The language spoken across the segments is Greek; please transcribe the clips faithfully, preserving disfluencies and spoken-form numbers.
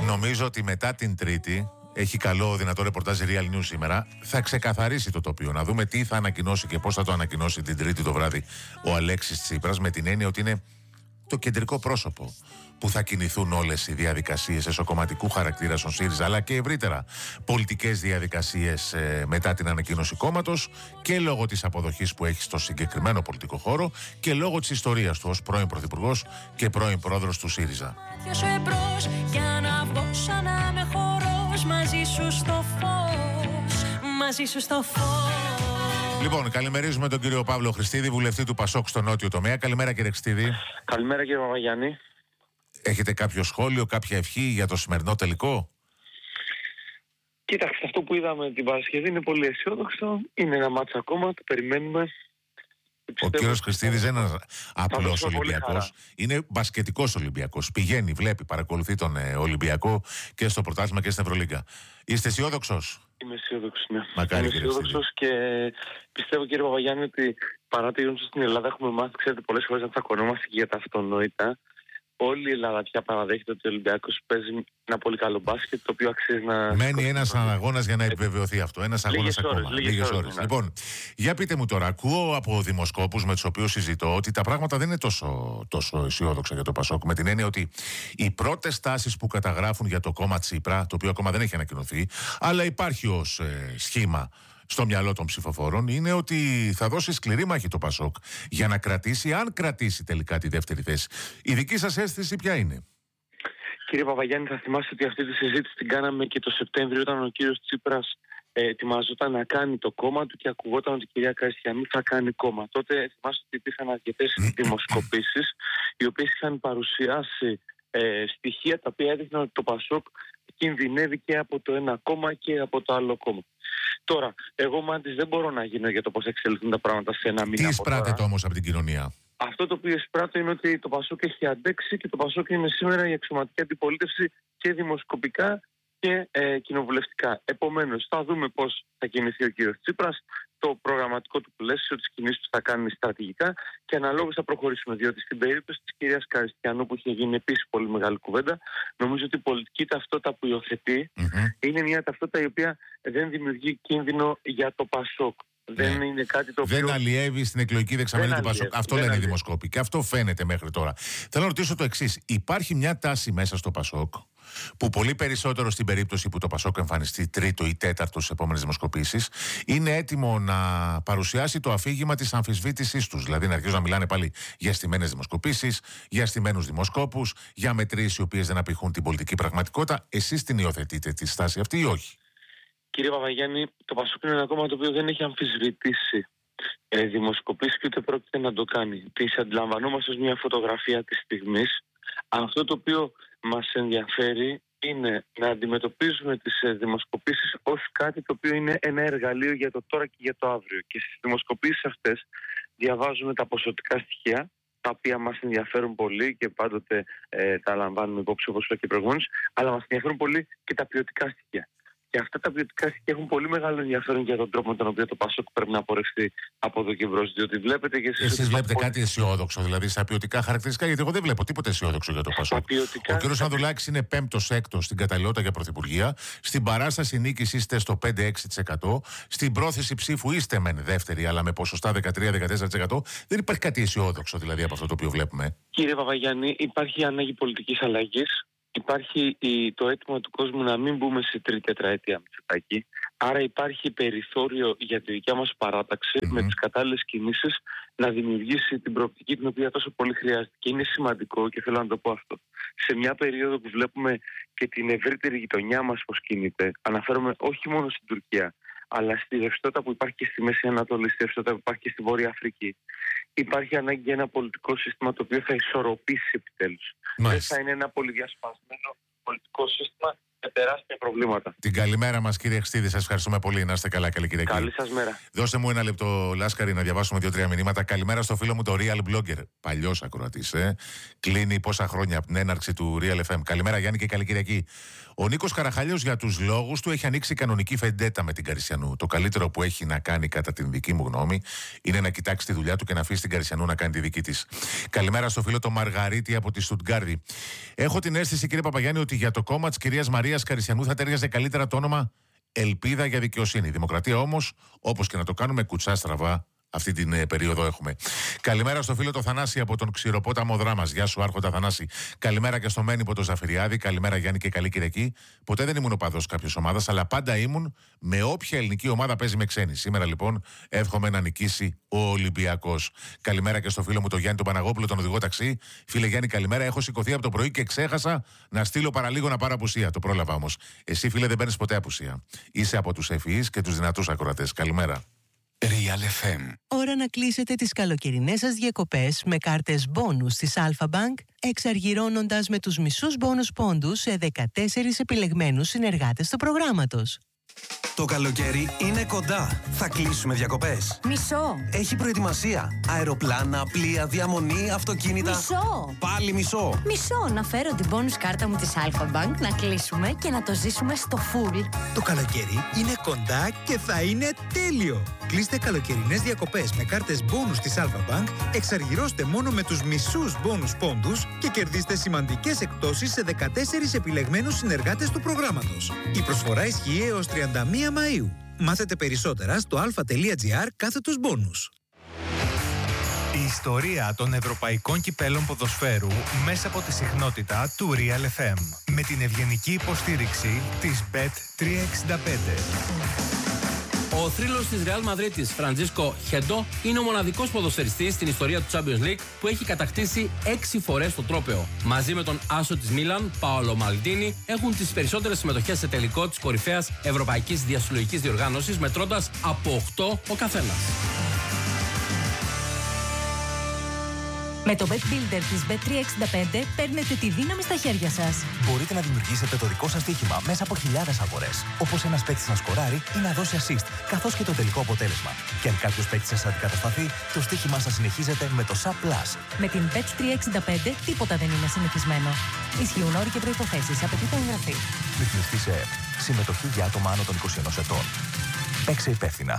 Νομίζω ότι μετά την Τρίτη, έχει καλό δυνατό ρεπορτάζ Real News σήμερα, θα ξεκαθαρίσει το τοπίο. Να δούμε τι θα ανακοινώσει και πώς θα το ανακοινώσει την Τρίτη το βράδυ ο Αλέξης Τσίπρας, με την έννοια ότι είναι το κεντρικό πρόσωπο που θα κινηθούν όλες οι διαδικασίες εσωκομματικού χαρακτήρα στον ΣΥΡΙΖΑ, αλλά και ευρύτερα πολιτικές διαδικασίες ε, μετά την ανακοίνωση κόμματος, και λόγω της αποδοχής που έχει στο συγκεκριμένο πολιτικό χώρο και λόγω της ιστορίας του ως πρώην Πρωθυπουργός και πρώην Πρόεδρος του ΣΥΡΙΖΑ. Λοιπόν, καλημερίζουμε τον κύριο Παύλο Χριστίδη, βουλευτή του Πασόκ στο νότιο τομέα. Καλημέρα, κύριε Χριστίδη. Καλημέρα, κύριε Παπαγιάννη. Έχετε κάποιο σχόλιο, κάποια ευχή για το σημερινό τελικό? Κοίταξε, αυτό που είδαμε την Παρασκευή είναι πολύ αισιόδοξο. Είναι ένα μάτσα ακόμα, το περιμένουμε. Ο κύριος Χριστίδης είναι ένας απλός Ολυμπιακός. Είναι μπασκετικός Ολυμπιακός. Πηγαίνει, βλέπει, παρακολουθεί τον ε, Ολυμπιακό και στο πρωτάθλημα και στην Ευρωλίγκα. Είστε αισιόδοξος? Είμαι αισιόδοξος, ναι. Μακάρι, Είμαι αισιόδοξος και πιστεύω, κύριε Παπαγιάννη, ότι παρά το γεγονός στην Ελλάδα έχουμε μάθει, ξέρετε, πολλές φορές να τσακωνόμαστε για τα αυτονόητα. Όλη η Ελλάδα πια παραδέχεται ότι ο Ολυμπιακός παίζει ένα πολύ καλό μπάσκετ, το οποίο αξίζει να. Μένει ένας αγώνας για να επιβεβαιωθεί αυτό. Ένας αγώνας ακόμα. Λίγες ώρες. Λοιπόν, για πείτε μου τώρα, ακούω από δημοσκόπους με τους οποίους συζητώ ότι τα πράγματα δεν είναι τόσο, τόσο αισιόδοξα για το Πασόκ. Με την έννοια ότι οι πρώτες τάσεις που καταγράφουν για το κόμμα Τσίπρα, το οποίο ακόμα δεν έχει ανακοινωθεί, αλλά υπάρχει ως ε, σχήμα στο μυαλό των ψηφοφόρων, είναι ότι θα δώσει σκληρή μάχη το Πασόκ για να κρατήσει, αν κρατήσει τελικά τη δεύτερη θέση. Η δική σας αίσθηση ποια είναι? Κύριε Παπαγιάννη, θα θυμάστε ότι αυτή τη συζήτηση την κάναμε και το Σεπτέμβριο, όταν ο κύριος Τσίπρας ε, ετοιμαζόταν να κάνει το κόμμα του και ακουγόταν ότι η κυρία Καριστιανού θα κάνει κόμμα. Τότε θυμάστε ότι υπήρχαν αρκετές δημοσκοπήσεις, οι οποίες είχαν παρουσιάσει ε, στοιχεία τα οποία έδειχναν ότι το Πασόκ κινδυνεύει και από το ένα κόμμα και από το άλλο κόμμα. Τώρα, εγώ μάντης δεν μπορώ να γίνω για το πώς εξελιχθούν τα πράγματα σε ένα μήνα. Τι εισπράτεται όμως από την κοινωνία? Αυτό το οποίο εισπράττω είναι ότι το Πασόκ έχει αντέξει και το Πασόκ είναι σήμερα η αξιωματική αντιπολίτευση και δημοσκοπικά και ε, κοινοβουλευτικά. Επομένως, θα δούμε πώς θα κινηθεί ο κύριος Τσίπρας, το προγραμματικό του πλαίσιο, τις κινήσεις που θα κάνει στρατηγικά, και αναλόγως θα προχωρήσουμε. Διότι στην περίπτωση της κυρίας Καριστιανού, που είχε γίνει επίσης πολύ μεγάλη κουβέντα, νομίζω ότι η πολιτική ταυτότητα που υιοθετεί mm-hmm. είναι μια ταυτότητα η οποία δεν δημιουργεί κίνδυνο για το Πασόκ. Δεν ναι. είναι κάτι το οποίο. Δεν αλλιεύει στην εκλογική δεξαμενή του Πασόκ. Αυτό λένε οι δημοσκόποι. Και αυτό φαίνεται μέχρι τώρα. Θέλω να ρωτήσω το εξής. Υπάρχει μια τάση μέσα στο Πασόκ, που πολύ περισσότερο στην περίπτωση που το Πασόκ εμφανιστεί τρίτο ή τέταρτο στις επόμενες δημοσκοπήσεις, είναι έτοιμο να παρουσιάσει το αφήγημα της αμφισβήτησής τους. Δηλαδή να αρχίζουν να μιλάνε πάλι για στημένες δημοσκοπήσεις, για στημένους δημοσκόπους, για μετρήσεις οι οποίες δεν απηχούν την πολιτική πραγματικότητα. Εσείς την υιοθετείτε τη στάση αυτή ή όχι? Κύριε Παπαγιάννη, το Πασόκ είναι ένα κόμμα το οποίο δεν έχει αμφισβητήσει ε, δημοσκοπήσεις και ούτε πρόκειται να το κάνει. Τις αντιλαμβανόμαστε ως μια φωτογραφία της στιγμής. Αυτό το οποίο μας ενδιαφέρει είναι να αντιμετωπίζουμε τις ε, δημοσκοπήσεις ως κάτι το οποίο είναι ένα εργαλείο για το τώρα και για το αύριο. Και στις δημοσκοπήσεις αυτές διαβάζουμε τα ποσοτικά στοιχεία, τα οποία μας ενδιαφέρουν πολύ και πάντοτε ε, τα λαμβάνουμε υπόψη, όπως είπα και προηγουμένως, αλλά μας ενδιαφέρουν πολύ και τα ποιοτικά στοιχεία. Και αυτά τα ποιοτικά στοιχεία έχουν πολύ μεγάλο ενδιαφέρον για τον τρόπο με τον οποίο το Πασόκ πρέπει να πορευτεί από εδώ και μπρος. Διότι βλέπετε και εσείς. Εσείς βλέπετε πολύ... κάτι αισιόδοξο, δηλαδή στα ποιοτικά χαρακτηριστικά? Γιατί εγώ δεν βλέπω τίποτα αισιόδοξο για το Πασόκ. Ποιοτικά... Ο κ. Ανδρουλάκης είναι πέμπτος έκτος στην καταλληλότητα για πρωθυπουργία. Στην παράσταση νίκης είστε στο πέντε με έξι τοις εκατό. Στην πρόθεση ψήφου είστε μεν δεύτερη, αλλά με ποσοστά δεκατρία με δεκατέσσερα τοις εκατό. Δεν υπάρχει κάτι αισιόδοξο δηλαδή από αυτό το οποίο βλέπουμε. Κύριε Παπαγιάννη, υπάρχει ανάγκη πολιτικής αλλαγής. Υπάρχει το αίτημα του κόσμου να μην μπούμε σε τρίτη τετραετία Μητσοτάκη. Άρα υπάρχει περιθώριο για τη δικιά μας παράταξη mm-hmm. με τις κατάλληλες κινήσεις να δημιουργήσει την προοπτική την οποία τόσο πολύ χρειάζεται. Και είναι σημαντικό, και θέλω να το πω αυτό, σε μια περίοδο που βλέπουμε και την ευρύτερη γειτονιά μας πώς κινείται, αναφέρομαι όχι μόνο στην Τουρκία, αλλά στη ρευστότητα που υπάρχει και στη Μέση Ανατολή, στη ρευστότητα που υπάρχει και στη Βόρεια Αφρική. Υπάρχει ανάγκη για ένα πολιτικό σύστημα το οποίο θα ισορροπήσει επιτέλους. Δεν θα είναι ένα πολυδιασπασμένο πολιτικό σύστημα, με τεράστια προβλήματα. Την καλημέρα μας, κύριε Χρηστίδη, σας ευχαριστούμε πολύ. Να είστε καλά, καλή Κυριακή. Καλή σας μέρα. Δώστε μου ένα λεπτό, Λάσκαρη, να διαβάσουμε δύο-τρία μηνύματα. Καλημέρα στο φίλο μου το Real Blogger. Παλιός ακροατής, ε. Κλείνει πόσα χρόνια από την έναρξη του Real εφ εμ. Καλημέρα, Γιάννη, και καλή Κυριακή. Ο Νίκος Καραχάλιος, για τους λόγους του, έχει ανοίξει κανονική φεντέτα με την Καρισιανού. Το καλύτερο που έχει να κάνει, κατά την δική μου γνώμη, είναι να κοιτάξει τη δουλειά του και να αφήσει την Καρισιανού να κάνει τη δική της. Καλημέρα στο φίλο το Μαργαρίτη από τη Στουτγκάρδη. Έχω την αίσθηση, κύριε Παπαγιάννη, ότι για το κόμμα της κυρίας Μαρίας Καρισιανού θα ταιριάζει καλύτερα το όνομα Ελπίδα για Δικαιοσύνη. Δημοκρατία όμως, όπως και να το κάνουμε, κουτσά στραβά. Αυτή την ε, περίοδο έχουμε. Καλημέρα στο φίλο το Θανάση από τον Ξηροπόταμο Δράμας. Γεια σου, Άρχοντα Θανάση. Καλημέρα και στο Μένυπο το Ζαφυριάδη. Καλημέρα, Γιάννη, και καλή Κυριακή. Ποτέ δεν ήμουν οπαδός κάποιας ομάδας, αλλά πάντα ήμουν με όποια ελληνική ομάδα παίζει με ξένη. Σήμερα λοιπόν εύχομαι να νικήσει ο Ολυμπιακός. Καλημέρα και στο φίλο μου το Γιάννη τον Παναγόπουλο, τον οδηγό ταξί. Φίλε Γιάννη, καλημέρα. Έχω σηκωθεί από το πρωί και ξέχασα να στείλω παραλίγο να πάρω απουσία. Το πρόλαβα όμως. Εσύ, φίλε, δεν παίρνεις ποτέ απουσία. Είσαι από τους ευφυείς και τους δυνατούς ακροατές. Καλημέρα. Real εφ εμ. Ώρα να κλείσετε τις καλοκαιρινές σας διακοπές με κάρτες μπόνους της Alpha Bank, εξαργυρώνοντας με τους μισούς μπόνους πόντους σε δεκατέσσερις επιλεγμένους συνεργάτες του προγράμματος. Το καλοκαίρι είναι κοντά. Θα κλείσουμε διακοπές. Μισό. Έχει προετοιμασία. Αεροπλάνα, πλοία, διαμονή, αυτοκίνητα. Μισό. Πάλι μισό. Μισό. Να φέρω την bonus κάρτα μου της Alpha Bank, να κλείσουμε και να το ζήσουμε στο full. Το καλοκαίρι είναι κοντά και θα είναι τέλειο. Κλείστε καλοκαιρινές διακοπές με κάρτες bonus της Alpha Bank, εξαργυρώστε μόνο με τους μισούς bonus πόντους και κερδίστε σημαντικές εκπτώσεις σε δεκατέσσερις επιλεγμένους συνεργάτες του προγράμματος. Η προσφορά ισχύει έως τριάντα μία Μαΐου. Μάθετε περισσότερα στο alpha.gr κάθετος bonus. Η ιστορία των ευρωπαϊκών κυπέλων ποδοσφαίρου μέσα από τη συχνότητα του Real εφ εμ. Με την ευγενική υποστήριξη της μπετ τριακόσια εξήντα πέντε. Ο θρύλος της Real Μαδρίτης, Φραντζίσκο Χέντο, είναι ο μοναδικός ποδοσφαιριστής στην ιστορία του Champions League που έχει κατακτήσει έξι φορές το τρόπαιο. Μαζί με τον άσο της Μίλαν, Πάολο Μαλντίνι, έχουν τις περισσότερες συμμετοχές σε τελικό της κορυφαίας ευρωπαϊκής διασυλλογικής διοργάνωσης, μετρώντας από οκτώ ο καθένας. Με το Bet Builder της μπετ τριακόσια εξήντα πέντε παίρνετε τη δύναμη στα χέρια σας. Μπορείτε να δημιουργήσετε το δικό σας στοίχημα μέσα από χιλιάδες αγορές. Όπως ένας παίκτης να σκοράρει ή να δώσει assist, καθώς και το τελικό αποτέλεσμα. Και αν κάποιος παίκτης σας αντικατασταθεί, το στοίχημα σας συνεχίζεται με το Sub Plus. Με την μπετ τριακόσια εξήντα πέντε τίποτα δεν είναι συνηθισμένο. Ισχύουν όροι και προϋποθέσεις. Απαιτείται εγγραφή. Ρυθμιστή σε ΕΕΠ. Συμμετοχή για άτομα άνω των είκοσι ενός ετών. Παίξε υπεύθυνα.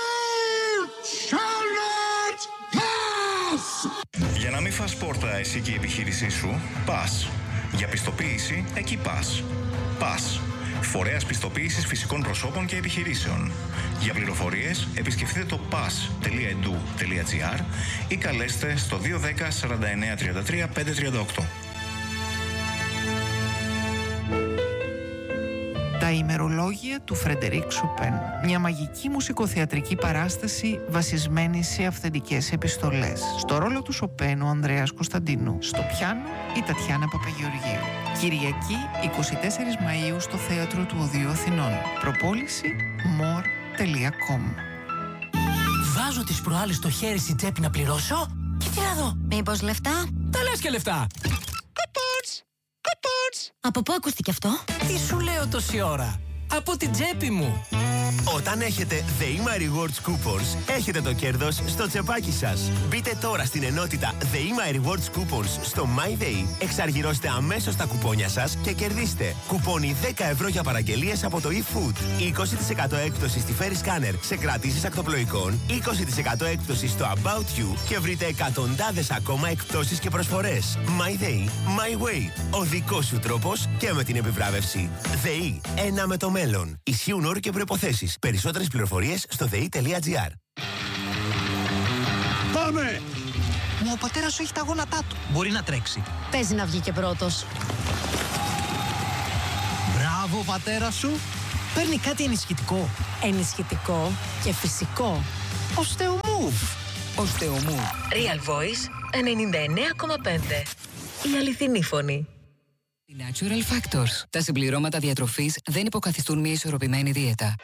Για να μην φας πόρτα εσύ και η επιχείρησή σου, πας. Για πιστοποίηση, εκεί πας. Πας. Φορέας πιστοποίησης φυσικών προσώπων και επιχειρήσεων. Για πληροφορίες, επισκεφτείτε το πας τελεία ι ντι ου τελεία τζι άρ ή καλέστε στο δύο ένα μηδέν σαράντα εννέα τριάντα τρία πεντακόσια τριάντα οκτώ. Τα ημερολόγια του Φρεντερίκ Σοπέν. Μια μαγική μουσικοθεατρική παράσταση βασισμένη σε αυθεντικές επιστολές. Στο ρόλο του Σοπέν ο Ανδρέας Κωνσταντίνου. Στο πιάνο η Τατιάνα Παπαγεωργίου. Κυριακή εικοστή τέταρτη Μαΐου στο Θέατρο του Οδείου Αθηνών. Προπόληση more τελεία com. Βάζω τις προάλλες το χέρι στην τσέπη να πληρώσω και τι να δω. Μήπως λεφτά? Τα λες και λεφτά. Από πού ακούστηκε αυτό? Τι σου λέω τόση ώρα? Από την τσέπη μου. Όταν έχετε The Ima Rewards Coupons, έχετε το κέρδος στο τσεπάκι σας. Μπείτε τώρα στην ενότητα The Ima Rewards Coupons στο MyDay, εξαργυρώστε αμέσως τα κουπόνια σας και κερδίστε κουπόνι δέκα ευρώ για παραγγελίες από το eFood, είκοσι τοις εκατό έκπτωση στη Ferry Scanner σε κρατήσεις ακτοπλοϊκών, είκοσι τοις εκατό έκπτωση στο About You και βρείτε εκατοντάδες ακόμα εκπτώσεις και προσφορές. MyDay, My Way. Ο δικός σου τρόπος και με την επιβράβευση. ΔΕΗ, ένα με το μέλλον. Ισχύουν όροι και προϋποθέσεις. Περισσότερες πληροφορίες στο δε ι τελεία τζι άρ. Πάμε! Μα ο πατέρας σου έχει τα γόνατά του. Μπορεί να τρέξει. Παίζει να βγει και πρώτος. Μπράβο, πατέρα σου. Παίρνει κάτι ενισχυτικό. Ενισχυτικό και φυσικό. Οστεομούβ. Οστεομούβ. Real Voice ενενήντα εννέα κόμμα πέντε. Η αληθινή φωνή. Natural Factors. Τα συμπληρώματα διατροφής δεν υποκαθιστούν μια ισορροπημένη δίαιτα.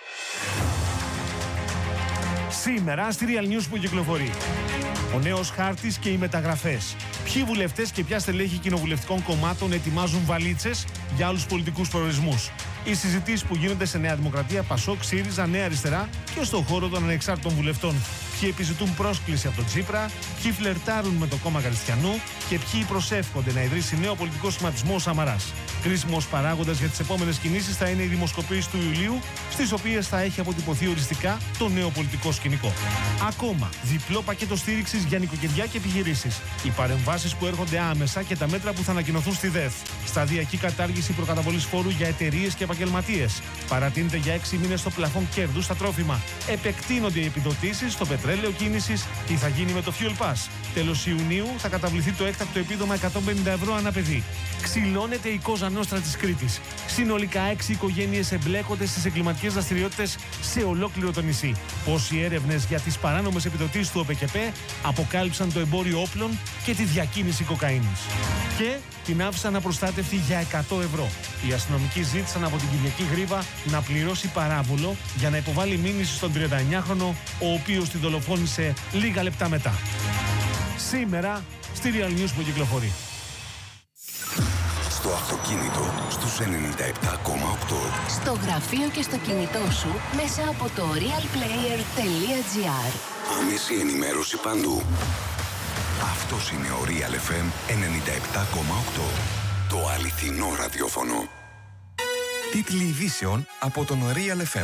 Σήμερα στη Real News που κυκλοφορεί. Ο νέος χάρτης και οι μεταγραφές. Ποιοι βουλευτές και ποια στελέχη κοινοβουλευτικών κομμάτων ετοιμάζουν βαλίτσες για άλλους πολιτικούς προορισμούς. Οι συζητήσεις που γίνονται σε Νέα Δημοκρατία, Πασόκ, ΣΥΡΙΖΑ, Νέα Αριστερά και στον χώρο των ανεξάρτητων βουλευτών. Ποιοι επιζητούν πρόσκληση από τον Τσίπρα, ποιοι φλερτάρουν με το κόμμα Χριστιανού και ποιοι προσεύχονται να ιδρύσει νέο πολιτικό σχηματισμό ο Σαμαράς. Κρίσιμος παράγοντας για τις επόμενες κινήσεις θα είναι η δημοσκοπήσεις του Ιουλίου, στις οποίες θα έχει αποτυπωθεί οριστικά το νέο πολιτικό σκηνικό. Ακόμα, διπλό πακέτο στήριξης για νοικοκυριά και επιχειρήσεις. Οι παρεμβάσεις που έρχονται άμεσα και τα μέτρα που θα ανακοινωθούν στη ΔΕΘ. Σταδιακή κατάργηση προκαταβολής φόρου για εταιρείες και επαγγελματίες. Παρατείνεται για έξι μήνες το πλαφόν κέρδους στα τρόφιμα. Επεκτείνονται οι επιδοτήσεις στο πετρέλαιο κίνησης. Τι θα γίνει με το Fuel Pass. Τέλος Ιουνίου θα καταβληθεί το έκτακτο επίδομα εκατόν πενήντα ευρώ ανά παιδί. Ξυλώνεται η Κόζα Νόστρα της Κρήτης. Συνολικά έξι οικογένειες εμπλέκονται στις εγκληματικές δραστηριότητες σε ολόκληρο το νησί. Πώς οι έρευνες για τις παράνομες επιδοτήσεις του ΟΠΕΚΕΠΕ αποκάλυψαν το εμπόριο όπλων και τη διακίνηση κοκαίνης. Και την άφησαν απροστάτευτη για εκατό ευρώ. Οι αστυνομικοί ζήτησαν από την Κυριακή Γρήβα να πληρώσει παράβολο για να υποβάλει μήνυση στον τριανταεννιάχρονο, ο οποίος την δολοφόνησε λίγα λεπτά μετά. Σήμερα στη Real News που κυκλοφορεί. Στο αυτοκίνητο στους ενενήντα επτά κόμμα οκτώ. Στο γραφείο και στο κινητό σου μέσα από το realplayer τελεία gr. Άμεση ενημέρωση παντού. Αυτός είναι ο Real εφ εμ ενενήντα επτά κόμμα οκτώ. Το αληθινό ραδιόφωνο. Τίτλοι ειδήσεων από τον Real εφ εμ.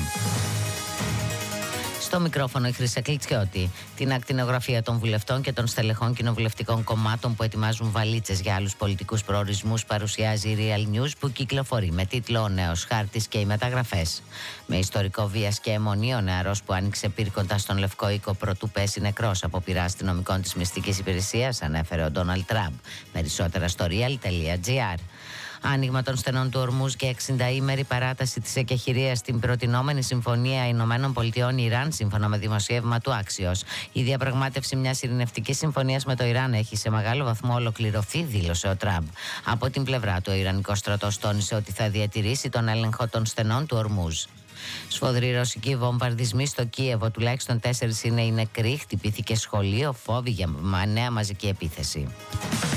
Στο μικρόφωνο η Χρύσα Κλιτσιώτη. Την ακτινογραφία των βουλευτών και των στελεχών κοινοβουλευτικών κομμάτων που ετοιμάζουν βαλίτσες για άλλους πολιτικούς προορισμούς παρουσιάζει η Real News που κυκλοφορεί με τίτλο «Ο νέος χάρτης και οι μεταγραφές». Με ιστορικό βίας και αιμονή, ο νεαρός που άνοιξε πύρκοντας στον Λευκό Οίκο προτού πέσει νεκρός από πειρά αστυνομικών της μυστικής υπηρεσίας, ανέφερε ο Ντόναλντ Τραμπ. Περισσότερα στο real τελεία gr. Άνοιγμα των στενών του Ορμούζ και εξηνταήμερη παράταση της εκεχηρίας στην προτινόμενη Συμφωνία Ηνωμένων Πολιτειών Ιράν, σύμφωνα με δημοσίευμα του Άξιος. Η διαπραγμάτευση μιας ειρηνευτικής συμφωνίας με το Ιράν έχει σε μεγάλο βαθμό ολοκληρωθεί, δήλωσε ο Τραμπ. Από την πλευρά του, ο Ιρανικός στρατός τόνισε ότι θα διατηρήσει τον έλεγχο των στενών του Ορμούζ. Σφοδροί ρωσικοί βομβαρδισμοί στο Κίεβο, τουλάχιστον τέσσερις είναι οι νεκροί, χτυπήθηκε σχολείο, φόβοι για νέα μαζική επίθεση.